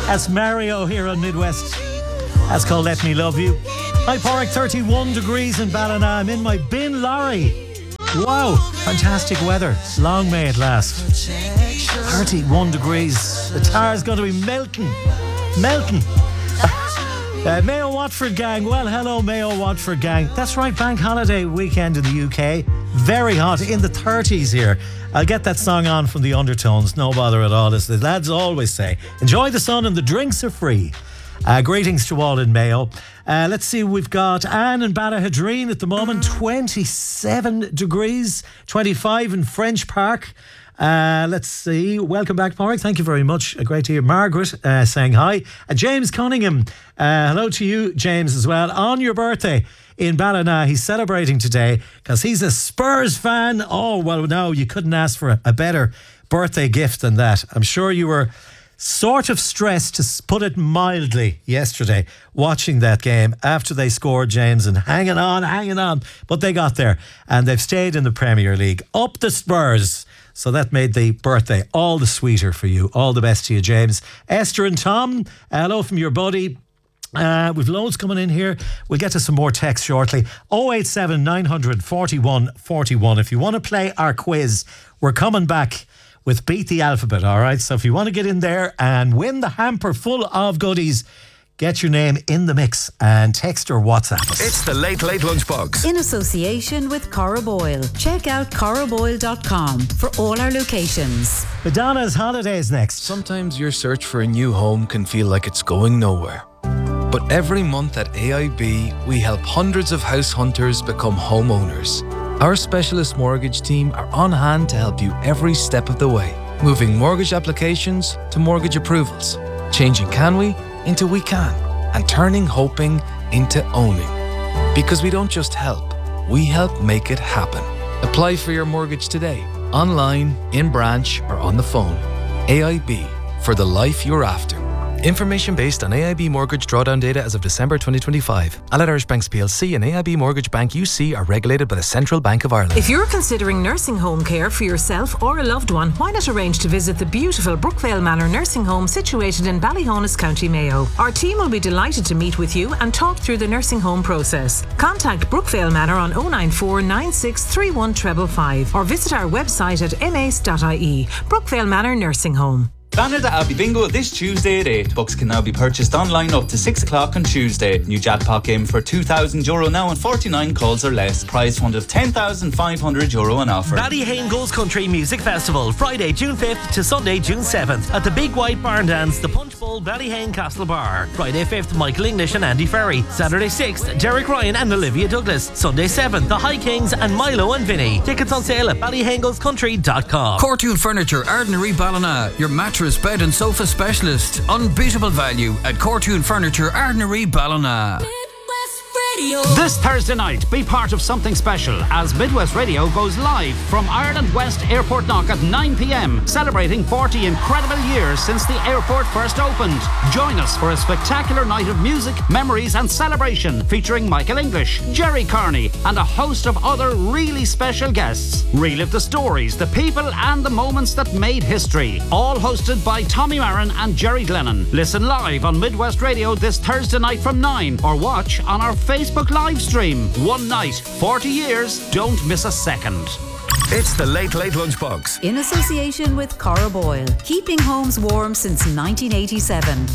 That's Mario here on Midwest. That's called Let Me Love You. Hi, Porrick, 31 degrees in Ballina. I'm in my bin lorry. Wow, fantastic weather. Long may it last. 31 degrees. The tar's going to be melting. Mayo Watford gang. Well, hello, Mayo Watford gang. That's right, bank holiday weekend in the UK. Very hot, in the 30s here. I'll get that song on from the Undertones. No bother at all, as the lads always say. Enjoy the sun and the drinks are free. Greetings to all in Mayo. Let's see, we've got Anne in Ballahadreen at the moment, 27 degrees, 25 in French Park. Let's see. Welcome back, Porrick. Thank you very much. Great to hear Margaret saying hi. James Cunningham. Hello to you, James, as well. On your birthday in Ballina, he's celebrating today because he's a Spurs fan. Oh, well, no, you couldn't ask for a better birthday gift than that. I'm sure you were sort of stressed, to put it mildly, yesterday watching that game after they scored, James, and hanging on. But they got there and they've stayed in the Premier League. Up the Spurs. So that made the birthday all the sweeter for you. All the best to you, James. Esther and Tom, hello from your buddy. We've loads coming in here. We'll get to some more text shortly. 087 900 41 41. If you want to play our quiz, we're coming back with Beat the Alphabet, all right? So if you want to get in there and win the hamper full of goodies, get your name in the mix and text or WhatsApp us. It's the Late Late Lunchbox. In association with Corrib Oil. Check out corriboil.com for all our locations. Madonna's Holidays next. Sometimes your search for a new home can feel like it's going nowhere. But every month at AIB, we help hundreds of house hunters become homeowners. Our specialist mortgage team are on hand to help you every step of the way, moving mortgage applications to mortgage approvals, changing can we into we can, and turning hoping into owning. Because we don't just help, we help make it happen. Apply for your mortgage today, online, in branch, or on the phone. AIB, for the life you're after. Information based on AIB mortgage drawdown data as of December 2025. Allied Irish Banks PLC and AIB Mortgage Bank UC are regulated by the Central Bank of Ireland. If you're considering nursing home care for yourself or a loved one, why not arrange to visit the beautiful Brookvale Manor nursing home situated in Ballyhonus, County Mayo. Our team will be delighted to meet with you and talk through the nursing home process. Contact Brookvale Manor on 094 9631 555 or visit our website at mace.ie. Brookvale Manor Nursing Home. Banner the Abbey Bingo this Tuesday at 8. Books can now be purchased online up to 6 o'clock on Tuesday. New jackpot game for €2,000 now and 49 calls or less. Prize fund of €10,500 on offer. Ballyhane Goes Country Music Festival, Friday, June 5th to Sunday, June 7th at the Big White Barn Dance, the Punch Bowl, Ballyhane Castle Bar. Friday 5th, Michael English and Andy Ferry. Saturday 6th, Derek Ryan and Olivia Douglas. Sunday 7th, the High Kings and Milo and Vinny. Tickets on sale at ballyhanegoescountry.com. Cortoon Furniture, Ardnary Ballina, your mattress, bed and sofa specialist. Unbeatable value at Cortoon Furniture, Ardnary Ballina. This Thursday night, be part of something special as Midwest Radio goes live from Ireland West Airport Knock at 9 p.m, celebrating 40 incredible years since the airport first opened. Join us for a spectacular night of music, memories and celebration featuring Michael English, Jerry Carney and a host of other really special guests. Relive the stories, the people and the moments that made history. All hosted by Tommy Marin and Jerry Glennon. Listen live on Midwest Radio this Thursday night from 9 or watch on our Facebook live stream. One night, 40 years, don't miss a second. It's the Late Late Lunchbox. In association with Corrib Oil. Keeping homes warm since 1987.